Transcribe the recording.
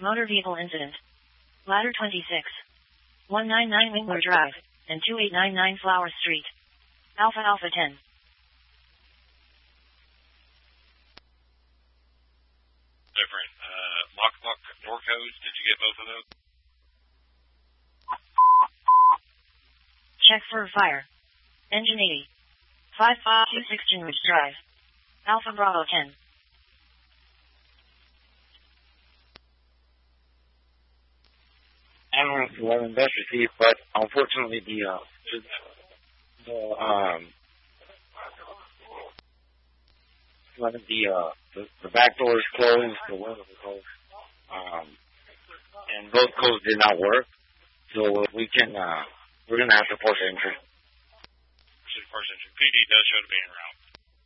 Motor vehicle incident. Ladder 26. 199 Winkler Drive, and 2899 Flower Street. Alpha Alpha 10. Different. Lock door codes. Did you get both of those? Check for fire. Engine 80. 5526 Gingrich Drive. Alpha Bravo 10. Ambulance 11 best received, but unfortunately the back door is closed, the windows are closed, and those codes did not work. So we're gonna have to force entry. PD does show to be en route.